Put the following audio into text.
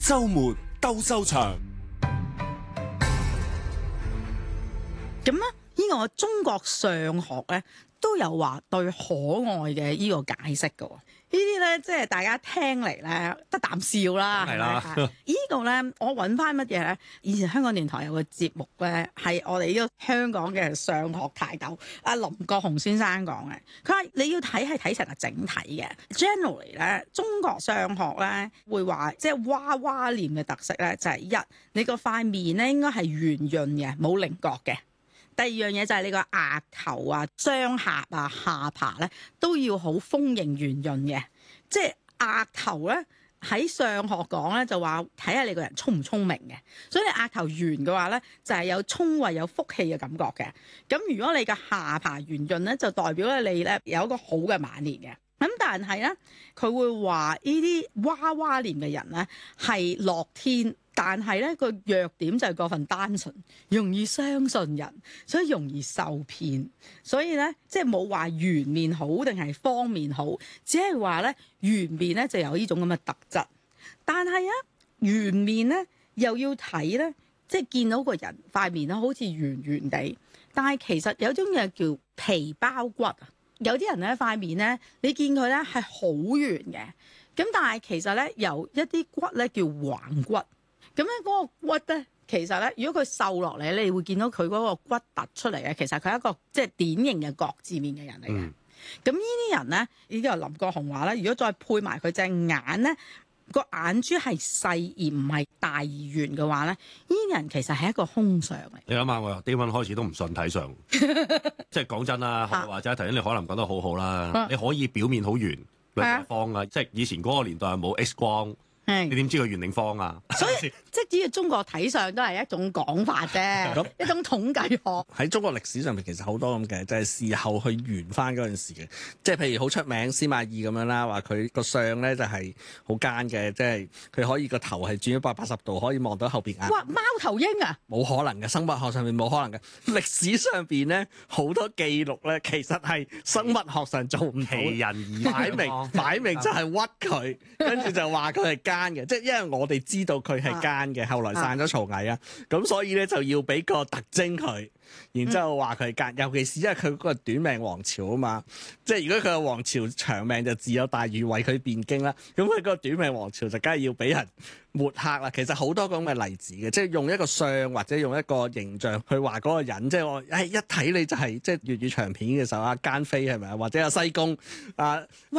周末鬥獸場。 咁咧，呢個中國上學咧都有話對可愛嘅呢個解釋嘅。呢啲咧即係大家聽嚟咧得啖笑啦， 係啦。 呢個咧我揾翻乜嘢咧？以前香港電台有個節目咧，係我哋呢個香港嘅上學泰斗阿林國雄先生講嘅。佢話你要睇係睇成個整體嘅。Generally 咧，中國上學咧會話即係娃娃臉嘅特色咧，就係一你個塊面咧應該係圓潤嘅，冇棱角嘅。第二樣嘢就係你個額頭啊、雙下啊、下巴咧都要好豐盈圓潤嘅，即係額頭咧喺上學講咧就話睇下你個人聰唔聰明嘅，所以你額頭圓嘅話咧就係有聰慧有福氣嘅感覺嘅。咁如果你個下巴圓潤咧，就代表咧你咧有一個好嘅晚年嘅。咁但係咧佢會話呢啲娃娃臉嘅人咧係樂天。但係咧個弱點就係過分單純，容易相信人，所以容易受騙。所以咧即係冇話圓面好定係方面好，只係話咧圓面咧就有呢種咁嘅特質。但係啊圓面咧又要睇咧，即係見到個人塊面咧好似圓圓地，但係其實有種嘢叫皮包骨啊。有啲人咧塊面咧，你見佢咧係好圓嘅，咁但係其實咧由一啲骨咧叫橫骨。咁咧嗰個骨咧，其實咧，如果佢瘦落嚟，你會見到佢嗰個骨突出嚟嘅，其實佢係一個即係典型嘅國字面嘅人嚟嘅。咁呢啲人咧，呢啲林國雄話咧，如果再配埋佢隻眼咧，個眼珠係細而唔係大而圓嘅話咧，呢啲人其實係一個空相嚟。 你諗下，我低溫開始都唔信睇相，即係講真啦，或者頭先你可能講得好好啦，你可以表面好圓，兩方啊，即係以前嗰個年代係冇 X 光。你點知佢圓定方啊？ 所以即係中國睇相都係一種講法啫，一種統計學。 喺中國歷史上面其實好多咁嘅，就係事後去圓翻嗰陣時嘅。即係譬如好出名司馬懿咁樣啦，話佢個相咧就係好奸嘅，即係佢可以個頭係轉180度，可以望到後邊眼。 哇！貓頭鷹啊！ 冇可能嘅，生物學上面冇可能嘅。歷史上邊咧好多記錄咧，其實係生物學上做唔到。 奇人異擺明就係屈佢，跟住就話佢係奸嘅，即係因為我哋知道佢係奸嘅，後來散咗曹魏啊，咁所以咧就要俾個特徵佢，然之後話佢係奸，尤其是因為佢嗰個短命王朝啊嘛，即係如果佢個王朝長命就自有大禹為佢辯經啦，咁佢嗰個短命王朝就梗係要俾人抹黑啦。其實好多咁嘅例子嘅，即係用一個相或者用一個形象去話嗰個人，即係我一睇你就係即係粵語長片嘅時候啊，奸妃係咪啊，或者阿西宮啊。